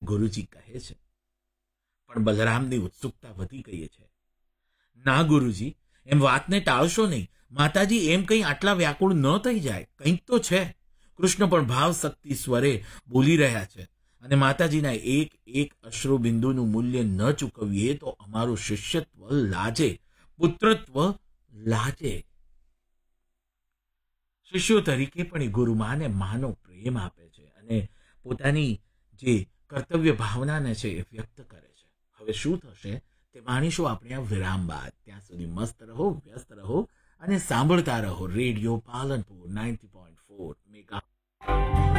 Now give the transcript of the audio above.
ગુરુજી કહે છે. પણ બલરામની ઉત્સુકતા વધી ગઈ છે. ના ગુરુજી, એમ વાતને ટાળશો નહીં. માતાજી એમ કંઈ આટલા વ્યાકુળ ન થઈ જાય. કંઈક તો છે. કૃષ્ણ પણ ભાવ શક્તિ સ્વરે બોલી રહ્યા છે, અને માતાજીના એક એક અશ્રુબિંદુનું મૂલ્ય ન ચૂકવીએ તો અમારું શિષ્યત્વ લાજે, પુત્રત્વ લાજે. શિષ્યો તરીકે પણ એ ગુરુમાને માનો પ્રેમ આપે છે અને પોતાની જે કર્તવ્ય ભાવનાને છે એ વ્યક્ત કરે છે. હવે શું થશે તે માણીશું આપણે આ વિરામ બાદ. ત્યાં સુધી મસ્ત રહો, વ્યસ્ત રહો અને સાંભળતા રહો રેડિયો પાલનપુર 90.4 મેગા.